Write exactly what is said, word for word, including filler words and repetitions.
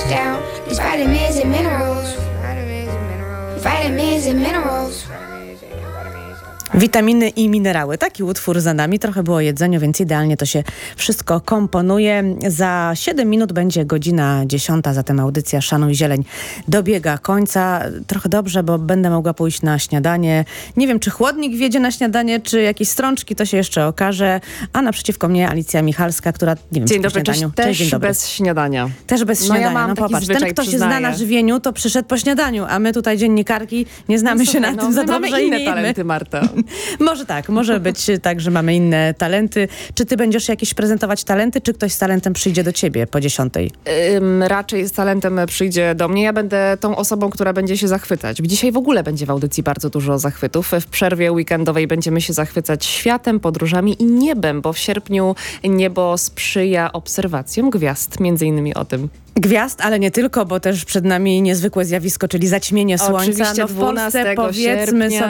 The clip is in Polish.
down. These vitamins and minerals. Vitamins and minerals. Witaminy i minerały. Taki utwór za nami. Trochę było o jedzeniu, więc idealnie to się wszystko komponuje. Za siedem minut będzie godzina dziesiąta, zatem audycja Szanuj Zieleń dobiega końca. Trochę dobrze, bo będę mogła pójść na śniadanie. Nie wiem, czy chłodnik wiedzie na śniadanie, czy jakieś strączki, to się jeszcze okaże. A naprzeciwko mnie Alicja Michalska, która, nie wiem, Dzień czy dobry, po śniadaniu. też Cześć, dzień dobry. bez śniadania. Też bez No śniadania. ja mam no taki popatrz, zwyczaj, ten, kto się przyznaję. zna na żywieniu, to przyszedł po śniadaniu, a my tutaj dziennikarki nie znamy No się słuchaj, na no, tym za my mamy dobrze i inne nie jemy. talenty, Marta. Może tak, może być tak, że mamy inne talenty. Czy ty będziesz jakieś prezentować talenty, czy ktoś z talentem przyjdzie do ciebie po dziesiątej? Ym, raczej z talentem przyjdzie do mnie. Ja będę tą osobą, która będzie się zachwycać. Dzisiaj w ogóle będzie w audycji bardzo dużo zachwytów. W przerwie weekendowej będziemy się zachwycać światem, podróżami i niebem, bo w sierpniu niebo sprzyja obserwacjom gwiazd. Między innymi o tym. Gwiazd, ale nie tylko, bo też przed nami niezwykłe zjawisko, czyli zaćmienie słońca. Oczywiście no w Polsce dwunastego powiedzmy sierpnia. sobie